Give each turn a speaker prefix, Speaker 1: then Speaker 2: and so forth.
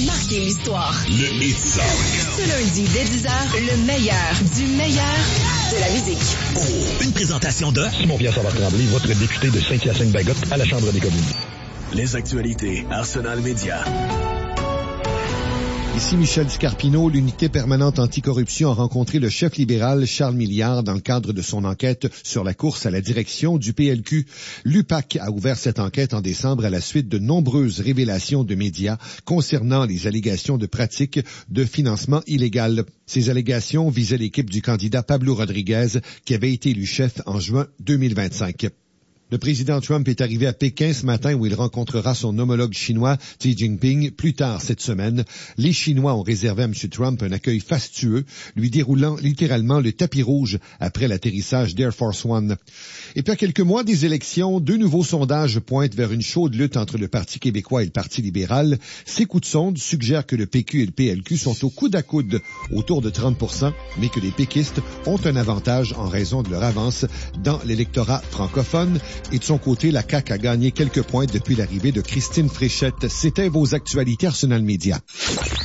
Speaker 1: marqué l'histoire.
Speaker 2: Le Hit Song.
Speaker 1: Ce lundi, dès 10h, le meilleur du meilleur de la musique.
Speaker 2: Oh, une présentation de
Speaker 3: Simon-Pierre Savard-Tremblay, votre député de Saint-Hyacinthe-Bagotte à la Chambre des communes.
Speaker 2: les actualités Arsenal Média.
Speaker 4: Ici Michel Scarpino. L'unité permanente anticorruption a rencontré le chef libéral Charles Milliard dans le cadre de son enquête sur la course à la direction du PLQ. L'UPAC a ouvert cette enquête en décembre à la suite de nombreuses révélations de médias concernant les allégations de pratiques de financement illégal. Ces allégations visaient l'équipe du candidat Pablo Rodriguez qui avait été élu chef en juin 2025. Le président Trump est arrivé à Pékin ce matin où il rencontrera son homologue chinois Xi Jinping plus tard cette semaine. Les Chinois ont réservé à M. Trump un accueil fastueux, lui déroulant littéralement le tapis rouge après l'atterrissage d'Air Force One. Et puis à quelques mois des élections, 2 nouveaux sondages pointent vers une chaude lutte entre le Parti québécois et le Parti libéral. Ces coups de sonde suggèrent que le PQ et le PLQ sont au coude à coude, autour de 30%, mais que les péquistes ont un avantage en raison de leur avance dans l'électorat francophone. Et de son côté, la CAQ a gagné quelques points depuis l'arrivée de Christine Fréchette. C'était vos actualités Arsenal Média.